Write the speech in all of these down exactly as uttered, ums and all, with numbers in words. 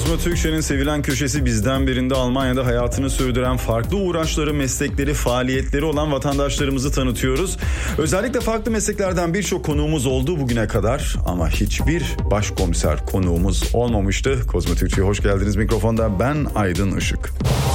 Kozmo Türkçe'nin sevilen köşesi bizden birinde Almanya'da hayatını sürdüren farklı uğraşları, meslekleri, faaliyetleri olan vatandaşlarımızı tanıtıyoruz. Özellikle farklı mesleklerden birçok konuğumuz oldu bugüne kadar ama hiçbir başkomiser konuğumuz olmamıştı. Kozmo Türkçe'ye hoş geldiniz. Mikrofonda ben Aydın Işık.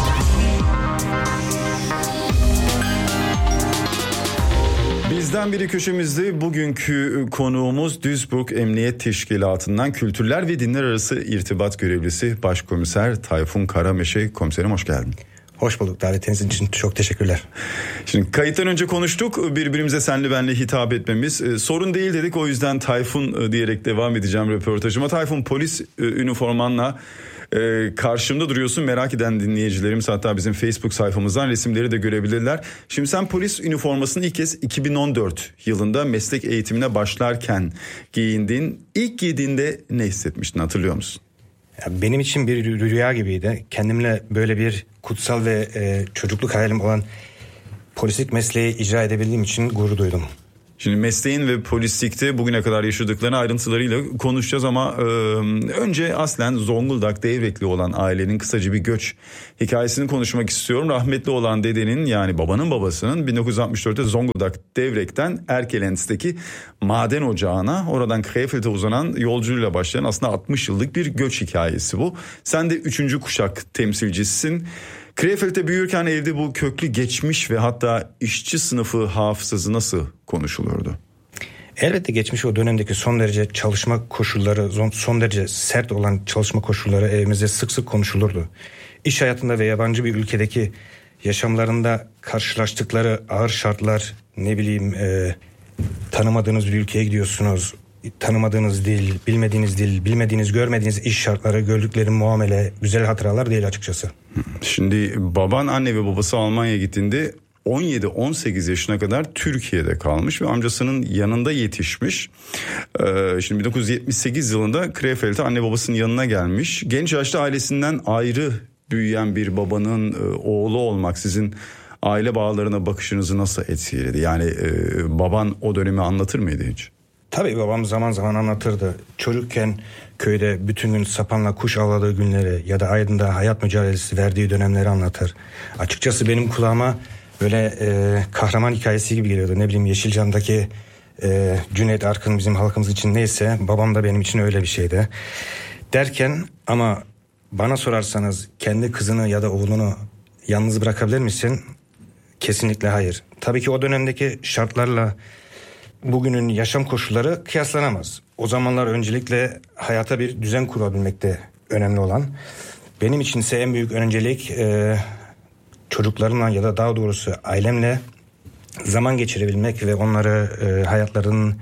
Bizden biri köşemizde bugünkü konuğumuz Duisburg Emniyet Teşkilatı'ndan Kültürler ve Dinler Arası İrtibat Görevlisi Başkomiser Tayfun Karameşe. Komiserim hoş geldin. Hoş bulduk. Davetiniz için çok teşekkürler. Şimdi kayıttan önce konuştuk. Birbirimize senle benle hitap etmemiz e, sorun değil dedik. O yüzden Tayfun e, diyerek devam edeceğim röportajıma. Tayfun, polis e, üniformanla e, karşımda duruyorsun. Merak eden dinleyicilerimiz hatta bizim Facebook sayfamızdan resimleri de görebilirler. Şimdi sen polis üniformasını ilk kez iki bin on dört yılında meslek eğitimine başlarken giyindin. İlk giydiğinde ne hissetmiştin, hatırlıyor musun? Ya benim için bir rüya gibiydi. Kendimle böyle bir kutsal ve e, çocukluk hayalim olan polislik mesleği icra edebildiğim için gurur duydum. Şimdi mesleğin ve polislikte bugüne kadar yaşadıklarını ayrıntılarıyla konuşacağız ama e, önce aslen Zonguldak Devrekli olan ailenin kısaca bir göç hikayesini konuşmak istiyorum. Rahmetli olan dedenin, yani babanın babasının bin dokuz yüz altmış dörtte Zonguldak Devrek'ten Erkelenz'teki maden ocağına, oradan Krefeld'e uzanan yolculuğuyla başlayan aslında altmış yıllık bir göç hikayesi bu. Sen de üçüncü kuşak temsilcisisin. Krefeld'de büyürken evde bu köklü geçmiş ve hatta işçi sınıfı hafızası nasıl konuşulurdu? Elbette geçmiş o dönemdeki son derece çalışma koşulları, son derece sert olan çalışma koşulları evimizde sık sık konuşulurdu. İş hayatında ve yabancı bir ülkedeki yaşamlarında karşılaştıkları ağır şartlar, ne bileyim e, tanımadığınız bir ülkeye gidiyorsunuz. Tanımadığınız dil, bilmediğiniz dil, bilmediğiniz, görmediğiniz iş şartları, gördükleri muamele güzel hatıralar değil açıkçası. Şimdi baban, anne ve babası Almanya'ya gittiğinde on yedi on sekiz yaşına kadar Türkiye'de kalmış ve amcasının yanında yetişmiş. Ee, şimdi bin dokuz yüz yetmiş sekiz yılında Krefeld'e anne babasının yanına gelmiş. Genç yaşta ailesinden ayrı büyüyen bir babanın e, oğlu olmak sizin aile bağlarına bakışınızı nasıl etkiledi? Yani e, baban o dönemi anlatır mıydı hiç? Tabii babam zaman zaman anlatırdı. Çocukken köyde bütün gün sapanla kuş avladığı günleri ya da Aydın'da hayat mücadelesi verdiği dönemleri anlatır. Açıkçası benim kulağıma böyle e, kahraman hikayesi gibi geliyordu. Ne bileyim Yeşilcan'daki e, Cüneyt Arkın bizim halkımız için neyse, babam da benim için öyle bir şeydi. Derken ama bana sorarsanız kendi kızını ya da oğlunu yalnız bırakabilir misin? Kesinlikle hayır. Tabii ki o dönemdeki şartlarla bugünün yaşam koşulları kıyaslanamaz. O zamanlar öncelikle hayata bir düzen kurabilmekte önemli olan. Benim içinse en büyük öncelik e, çocuklarımla ya da daha doğrusu ailemle zaman geçirebilmek ve onları e, hayatlarının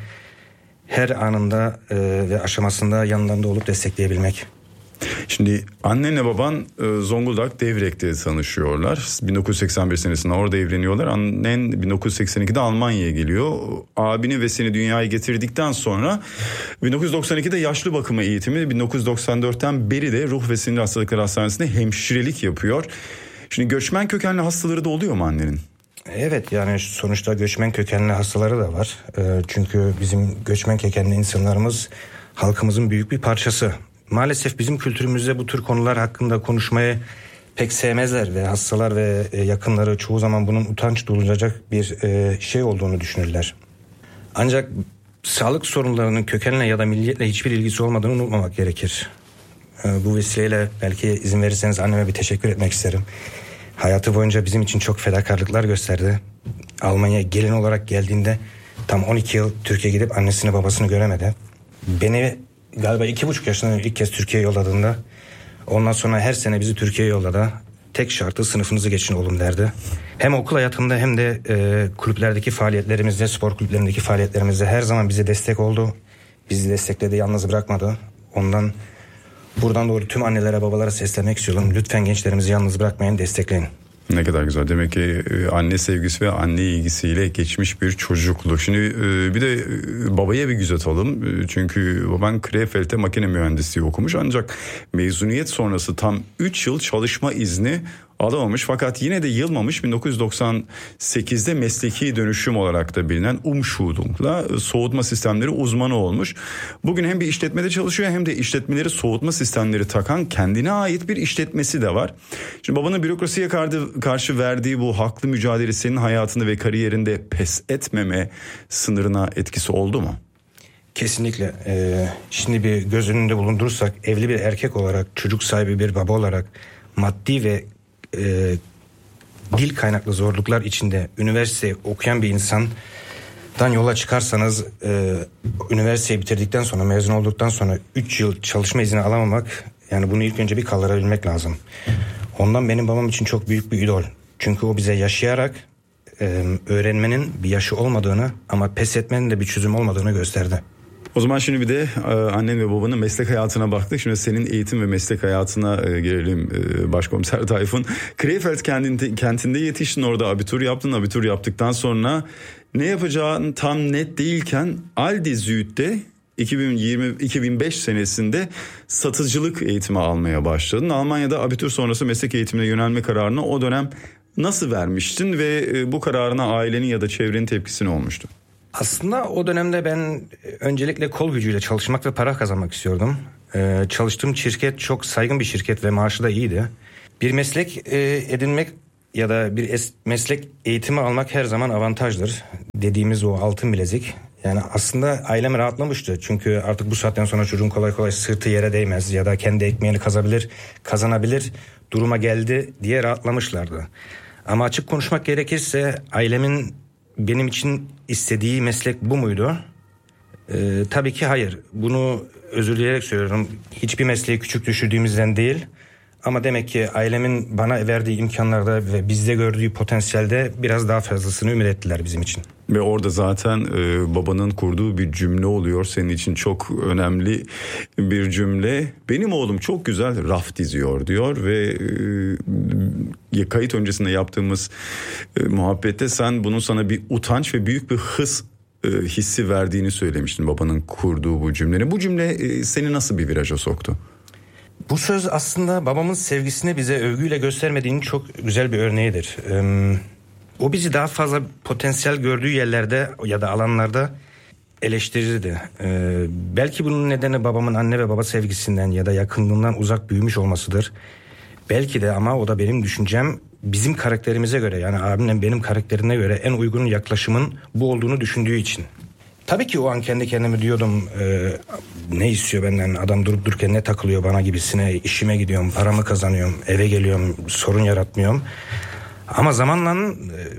her anında e, ve aşamasında yanlarında olup destekleyebilmek. Şimdi annenle baban Zonguldak Devrek'te tanışıyorlar. bin dokuz yüz seksen bir senesinde orada evleniyorlar. Annen bin dokuz yüz seksen ikide Almanya'ya geliyor. Abini ve seni dünyaya getirdikten sonra bin dokuz yüz doksan ikide yaşlı bakımı eğitimi, bin dokuz yüz doksan dörtten beri de Ruh ve Sinir Hastalıkları Hastanesi'nde hemşirelik yapıyor. Şimdi göçmen kökenli hastaları da oluyor mu annenin? Evet, yani sonuçta göçmen kökenli hastaları da var. Çünkü bizim göçmen kökenli insanlarımız halkımızın büyük bir parçası. Maalesef bizim kültürümüzde bu tür konular hakkında konuşmayı pek sevmezler ve hastalar ve yakınları çoğu zaman bunun utanç duyulacak bir şey olduğunu düşünürler. Ancak sağlık sorunlarının kökenle ya da milliyetle hiçbir ilgisi olmadığını unutmamak gerekir. Bu vesileyle belki izin verirseniz anneme bir teşekkür etmek isterim. Hayatı boyunca bizim için çok fedakarlıklar gösterdi. Almanya'ya gelin olarak geldiğinde tam on iki yıl Türkiye'ye gidip annesini babasını göremedi. Beni galiba iki buçuk yaşında ilk kez Türkiye'ye yolladığında, ondan sonra her sene bizi Türkiye'ye yolladı. Tek şartı sınıfınızı geçin oğlum derdi. Hem okul hayatımda hem de e, kulüplerdeki faaliyetlerimizde, spor kulüplerindeki faaliyetlerimizde her zaman bize destek oldu. Bizi destekledi, yalnız bırakmadı. Ondan buradan doğru tüm annelere, babalara seslenmek istiyorum. Lütfen gençlerimizi yalnız bırakmayın, destekleyin. Ne kadar güzel. Demek ki anne sevgisi ve anne ilgisiyle geçmiş bir çocukluk. Şimdi bir de babaya bir göz atalım. Çünkü baban Krefeld'te makine mühendisliği okumuş. Ancak mezuniyet sonrası tam üç yıl çalışma izni alamamış fakat yine de yılmamış. bin dokuz yüz doksan sekizde mesleki dönüşüm olarak da bilinen Umschulung'la soğutma sistemleri uzmanı olmuş. Bugün hem bir işletmede çalışıyor hem de işletmeleri soğutma sistemleri takan kendine ait bir işletmesi de var. Şimdi babanın bürokrasiye karşı verdiği bu haklı mücadele senin hayatında ve kariyerinde pes etmeme sınırına etkisi oldu mu? Kesinlikle. Ee, şimdi bir göz önünde bulundurursak, evli bir erkek olarak, çocuk sahibi bir baba olarak maddi ve e, dil kaynaklı zorluklar içinde üniversite okuyan bir insandan yola çıkarsanız, e, üniversiteyi bitirdikten sonra, mezun olduktan sonra üç yıl çalışma izni alamamak, yani bunu ilk önce bir kaldırabilmek lazım. Ondan benim babam için çok büyük bir idol. Çünkü o bize yaşayarak e, öğrenmenin bir yaşı olmadığını ama pes etmenin de bir çözüm olmadığını gösterdi. O zaman şimdi bir de e, annen ve babanın meslek hayatına baktık. Şimdi senin eğitim ve meslek hayatına e, gelelim e, Başkomiser Tayfun. Krefeld kentinde, kentinde yetiştin, orada abitur yaptın. Abitur yaptıktan sonra ne yapacağın tam net değilken Aldi Süd'de iki bin yirmi iki bin beş senesinde satıcılık eğitimi almaya başladın. Almanya'da abitur sonrası meslek eğitimine yönelme kararını o dönem nasıl vermiştin ve e, bu kararına ailenin ya da çevrenin tepkisi ne olmuştu? Aslında o dönemde ben öncelikle kol gücüyle çalışmak ve para kazanmak istiyordum. Ee, çalıştığım şirket çok saygın bir şirket ve maaşı da iyiydi. Bir meslek e, edinmek ya da bir es- meslek eğitimi almak her zaman avantajdır. Dediğimiz o altın bilezik. Yani aslında ailem rahatlamıştı. Çünkü artık bu saatten sonra çocuğun kolay kolay sırtı yere değmez ya da kendi ekmeğini kazanabilir, kazanabilir duruma geldi diye rahatlamışlardı. Ama açık konuşmak gerekirse ailemin benim için istediği meslek bu muydu? Ee, tabii ki hayır. Bunu özür dileyerek söylüyorum. Hiçbir mesleği küçük düşürdüğümüzden değil. Ama demek ki ailemin bana verdiği imkanlarda ve bizde gördüğü potansiyelde biraz daha fazlasını ümit ettiler bizim için. Ve orada zaten e, babanın kurduğu bir cümle oluyor. Senin için çok önemli bir cümle. Benim oğlum çok güzel raf diziyor diyor ve e, kayıt öncesinde yaptığımız e, muhabbette sen bunun sana bir utanç ve büyük bir hız e, hissi verdiğini söylemiştin babanın kurduğu bu cümlenin. Bu cümle e, seni nasıl bir viraja soktu? Bu söz aslında babamın sevgisini bize övgüyle göstermediğinin çok güzel bir örneğidir. Ee, o bizi daha fazla potansiyel gördüğü yerlerde ya da alanlarda eleştirirdi. Ee, belki bunun nedeni babamın anne ve baba sevgisinden ya da yakınlığından uzak büyümüş olmasıdır. Belki de, ama o da benim düşüncem, bizim karakterimize göre, yani abimle benim karakterine göre en uygun yaklaşımın bu olduğunu düşündüğü için. Tabii ki o an kendi kendime diyordum, e, ne istiyor benden, adam durup dururken ne takılıyor bana gibisine, işime gidiyorum, paramı kazanıyorum, eve geliyorum, sorun yaratmıyorum. Ama zamanla e,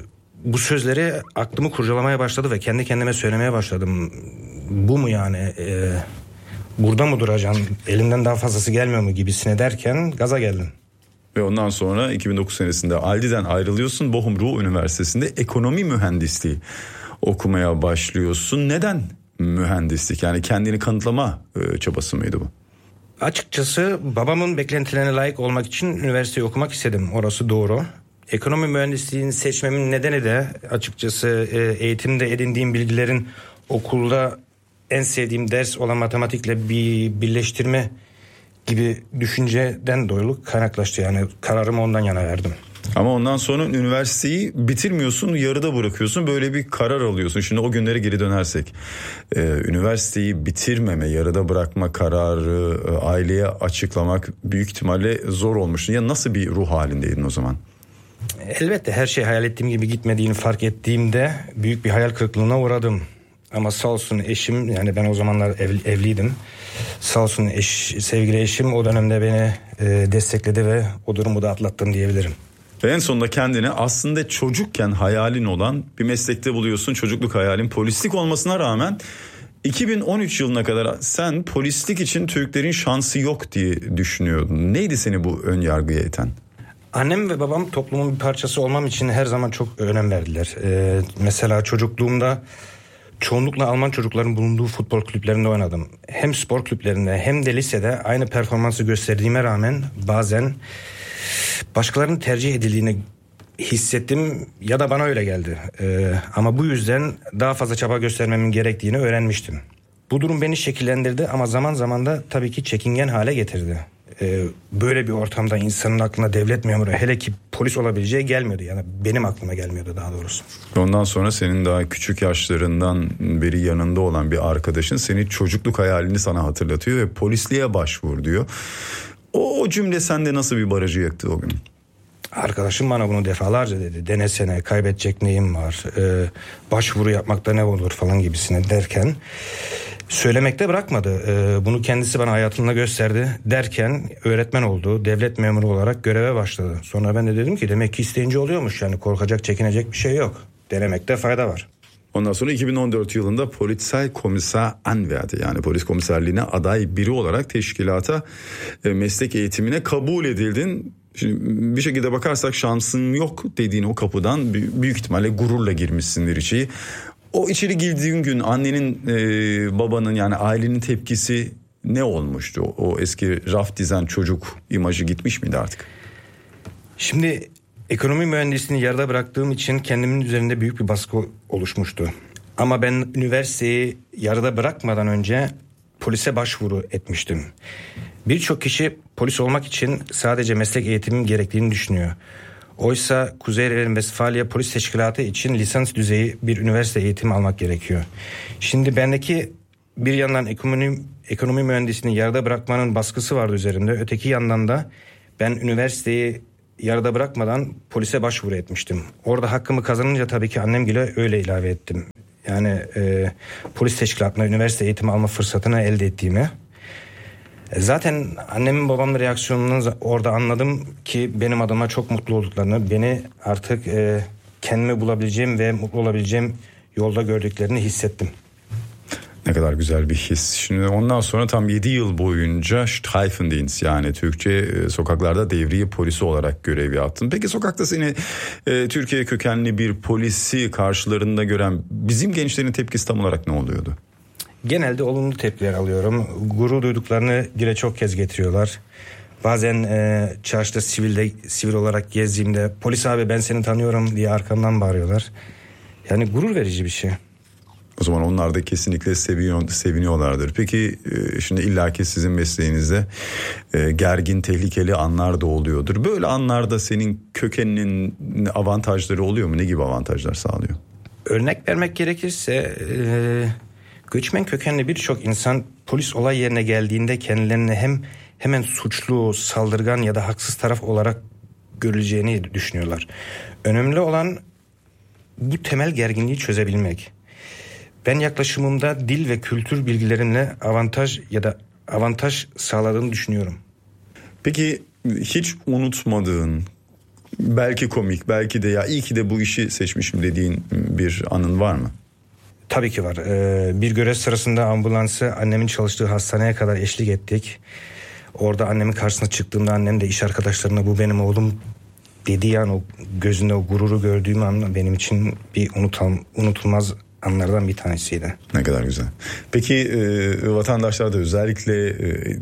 bu sözleri aklımı kurcalamaya başladı ve kendi kendime söylemeye başladım. Bu mu yani, e, burada mı duracaksın, elimden daha fazlası gelmiyor mu gibisine derken gaza geldim. Ve ondan sonra iki bin dokuz senesinde Aldi'den ayrılıyorsun, Bochum Ruhr Üniversitesi'nde ekonomi mühendisliği okumaya başlıyorsun. Neden mühendislik? Yani kendini kanıtlama e, çabası mıydı bu? Açıkçası babamın beklentilerine layık olmak için üniversiteyi okumak istedim. Orası doğru. Ekonomi mühendisliğini seçmemin nedeni de açıkçası e, eğitimde edindiğim bilgilerin okulda en sevdiğim ders olan matematikle bir birleştirme gibi düşünceden dolayı kaynaklaştı. Yani kararımı ondan yana verdim. Ama ondan sonra üniversiteyi bitirmiyorsun, yarıda bırakıyorsun, böyle bir karar alıyorsun. Şimdi o günlere geri dönersek, e, üniversiteyi bitirmeme, yarıda bırakma kararı e, aileye açıklamak büyük ihtimalle zor olmuştu. Ya nasıl bir ruh halindeydin o zaman? Elbette her şey hayal ettiğim gibi gitmediğini fark ettiğimde büyük bir hayal kırıklığına uğradım. Ama sağ olsun eşim, yani ben o zamanlar ev, evliydim. Sağ olsun eş, sevgili eşim o dönemde beni e, destekledi ve o durumu da atlattım diyebilirim. Ve en sonunda kendini aslında çocukken hayalin olan bir meslekte buluyorsun. Çocukluk hayalin polislik olmasına rağmen iki bin on üç yılına kadar sen polislik için Türklerin şansı yok diye düşünüyordun. Neydi seni bu ön yargıya iten? Annem ve babam toplumun bir parçası olmam için her zaman çok önem verdiler. Ee, mesela çocukluğumda çoğunlukla Alman çocukların bulunduğu futbol kulüplerinde oynadım. Hem spor kulüplerinde hem de lisede aynı performansı gösterdiğime rağmen bazen başkalarının tercih edildiğini hissettim ya da bana öyle geldi. Ee, ama bu yüzden daha fazla çaba göstermemin gerektiğini öğrenmiştim. Bu durum beni şekillendirdi ama zaman zaman da tabii ki çekingen hale getirdi. e, böyle bir ortamda insanın aklına devlet memuru, hele ki polis olabileceği gelmiyordu. Yani benim aklıma gelmiyordu daha doğrusu. Ondan sonra senin daha küçük yaşlarından beri yanında olan bir arkadaşın seni çocukluk hayalini sana hatırlatıyor ve polisliğe başvur diyor. O, o cümle sende nasıl bir barajı yaktı o gün? Arkadaşım bana bunu defalarca dedi. Denesene, kaybedecek neyim var, ee, başvuru yapmakta ne olur falan gibisine derken söylemekte bırakmadı. Ee, bunu kendisi bana hayatında gösterdi derken öğretmen oldu. Devlet memuru olarak göreve başladı. Sonra ben de dedim ki demek ki isteyince oluyormuş, yani korkacak, çekinecek bir şey yok. Denemekte fayda var. Ondan sonra iki bin on dört yılında Polizei Kommissar anverdi, yani polis komiserliğine aday biri olarak teşkilata e, meslek eğitimine kabul edildin. Şimdi bir şekilde bakarsak şansın yok dediğin o kapıdan büyük ihtimalle gururla girmişsindir içeri. O içeri girdiğin gün annenin, e, babanın, yani ailenin tepkisi ne olmuştu? O eski raf dizen çocuk imajı gitmiş miydi artık? Şimdi ekonomi mühendisliğini yarıda bıraktığım için kendimin üzerinde büyük bir baskı oluşmuştu. Ama ben üniversiteyi yarıda bırakmadan önce polise başvuru etmiştim. Birçok kişi polis olmak için sadece meslek eğitiminin gerektiğini düşünüyor. Oysa Kuzey Ren-Vestfalya Polis Teşkilatı için lisans düzeyi bir üniversite eğitimi almak gerekiyor. Şimdi bendeki bir yandan ekonomi, ekonomi mühendisliğini yarıda bırakmanın baskısı vardı üzerimde. Öteki yandan da ben üniversiteyi yarıda bırakmadan polise başvuru etmiştim. Orada hakkımı kazanınca tabii ki annemgile öyle ilave ettim. Yani e, polis teşkilatına üniversite eğitimi alma fırsatını elde ettiğimi. Zaten annemin babamın reaksiyonunu orada anladım ki benim adıma çok mutlu olduklarını, beni artık e, kendimi bulabileceğim ve mutlu olabileceğim yolda gördüklerini hissettim. Ne kadar güzel bir his. Şimdi ondan sonra tam yedi yıl boyunca Streifendienst, yani Türkçe e, sokaklarda devriye polisi olarak görev yaptın. Peki sokakta seni e, Türkiye kökenli bir polisi karşılarında gören bizim gençlerin tepkisi tam olarak ne oluyordu? Genelde olumlu tepkiler alıyorum. Gurur duyduklarını dile çok kez getiriyorlar. Bazen e, çarşıda sivilde, sivil olarak gezdiğimde polis abi ben seni tanıyorum diye arkamdan bağırıyorlar. Yani gurur verici bir şey. O zaman onlar da kesinlikle seviyor, seviniyorlardır. Peki şimdi illaki sizin mesleğinizde gergin, tehlikeli anlar da oluyordur. Böyle anlarda senin kökeninin avantajları oluyor mu? Ne gibi avantajlar sağlıyor? Örnek vermek gerekirse e, göçmen kökenli birçok insan polis olay yerine geldiğinde kendilerini hem hemen suçlu, saldırgan ya da haksız taraf olarak görüleceğini düşünüyorlar. Önemli olan bu temel gerginliği çözebilmek. Ben yaklaşımımda dil ve kültür bilgilerimle avantaj ya da avantaj sağladığını düşünüyorum. Peki hiç unutmadığın, belki komik, belki de ya iyi ki de bu işi seçmişim dediğin bir anın var mı? Tabii ki var. Ee, bir görev sırasında ambulansı annemin çalıştığı hastaneye kadar eşlik ettik. Orada annemin karşısına çıktığımda annem de iş arkadaşlarına bu benim oğlum dediği an, o gözünde o gururu gördüğüm an benim için bir unutam, unutulmaz anlardan bir tanesiydi. Ne kadar güzel. Peki e, vatandaşlarda özellikle e,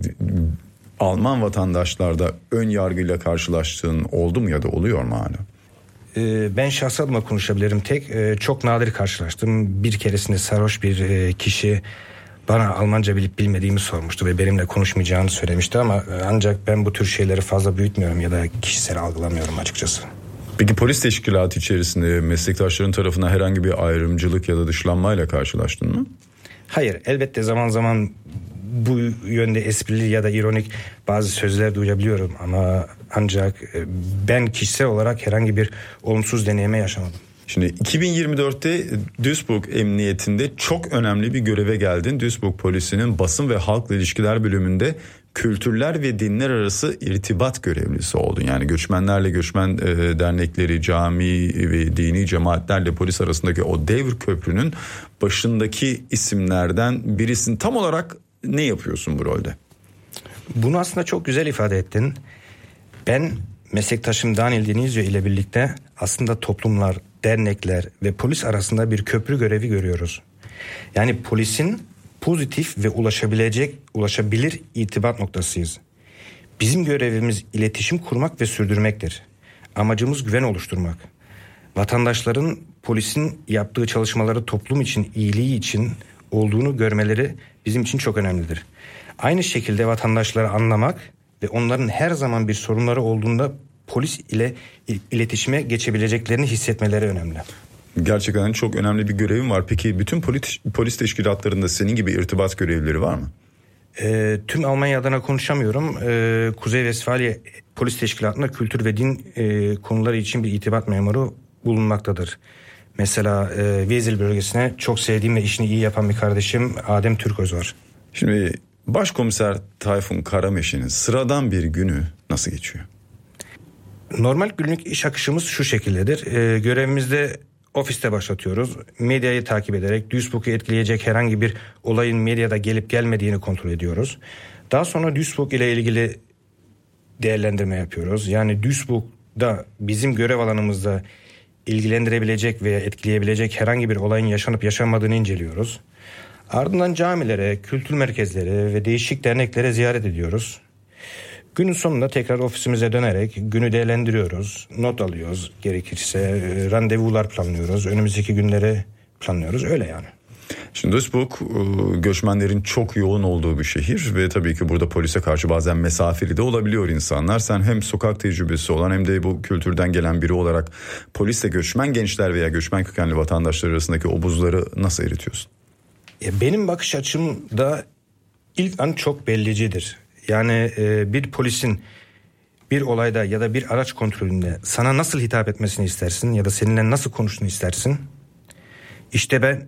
Alman vatandaşlarda ön yargıyla karşılaştığın oldu mu ya da oluyor mu hala? E, ben şahsi adıma konuşabilirim. Tek e, çok nadir karşılaştım. Bir keresinde sarhoş bir e, kişi bana Almanca bilip bilmediğimi sormuştu ve benimle konuşmayacağını söylemişti ama e, ancak ben bu tür şeyleri fazla büyütmüyorum ya da kişisel algılamıyorum açıkçası. Peki polis teşkilatı içerisinde meslektaşların tarafına herhangi bir ayrımcılık ya da dışlanmayla karşılaştın mı? Hayır, elbette zaman zaman bu yönde esprili ya da ironik bazı sözler duyabiliyorum ama ancak ben kişisel olarak herhangi bir olumsuz deneyime yaşamadım. Şimdi iki bin yirmi dörtte Duisburg Emniyetinde çok önemli bir göreve geldin. Duisburg Polisi'nin basın ve halkla ilişkiler bölümünde kültürler ve dinler arası irtibat görevlisi oldun. Yani göçmenlerle göçmen e, dernekleri, cami ve dini cemaatlerle polis arasındaki o devr köprünün başındaki isimlerden birisin. Tam olarak ne yapıyorsun bu rolde? Bunu aslında çok güzel ifade ettin. Ben meslektaşım Daniel Denizio ile birlikte aslında toplumlar, dernekler ve polis arasında bir köprü görevi görüyoruz. Yani polisin pozitif ve ulaşabilecek, ulaşabilir irtibat noktasıyız. Bizim görevimiz iletişim kurmak ve sürdürmektir. Amacımız güven oluşturmak. Vatandaşların polisin yaptığı çalışmaları toplum için, iyiliği için olduğunu görmeleri bizim için çok önemlidir. Aynı şekilde vatandaşları anlamak ve onların her zaman bir sorunları olduğunda polis ile iletişime geçebileceklerini hissetmeleri önemli. Gerçekten çok önemli bir görevim var. Peki bütün polis, polis teşkilatlarında senin gibi irtibat görevlileri var mı? E, tüm Almanya adına konuşamıyorum. E, Kuzey Vesfalya Polis Teşkilatı'nda kültür ve din e, konuları için bir irtibat memuru bulunmaktadır. Mesela e, Vezil bölgesine çok sevdiğim ve işini iyi yapan bir kardeşim Adem Türköz var. Şimdi Başkomiser Tayfun Karameşe'nin sıradan bir günü nasıl geçiyor? Normal günlük iş akışımız şu şekildedir. E, görevimizde ofiste başlatıyoruz. Medyayı takip ederek Duisburg'u etkileyecek herhangi bir olayın medyada gelip gelmediğini kontrol ediyoruz. Daha sonra Duisburg ile ilgili değerlendirme yapıyoruz. Yani Duisburg'da bizim görev alanımızda ilgilendirebilecek veya etkileyebilecek herhangi bir olayın yaşanıp yaşanmadığını inceliyoruz. Ardından camilere, kültür merkezleri ve değişik derneklere ziyaret ediyoruz. Günün sonunda tekrar ofisimize dönerek günü değerlendiriyoruz, not alıyoruz, gerekirse randevular planlıyoruz, önümüzdeki günleri planlıyoruz, öyle yani. Şimdi Duisburg göçmenlerin çok yoğun olduğu bir şehir ve tabii ki burada polise karşı bazen mesafeli de olabiliyor insanlar. Sen hem sokak tecrübesi olan hem de bu kültürden gelen biri olarak polisle göçmen gençler veya göçmen kökenli vatandaşlar arasındaki o buzları nasıl eritiyorsun? Benim bakış açımda ilk an çok bellicidir. Yani bir polisin bir olayda ya da bir araç kontrolünde sana nasıl hitap etmesini istersin ya da seninle nasıl konuştuğunu istersin? İşte ben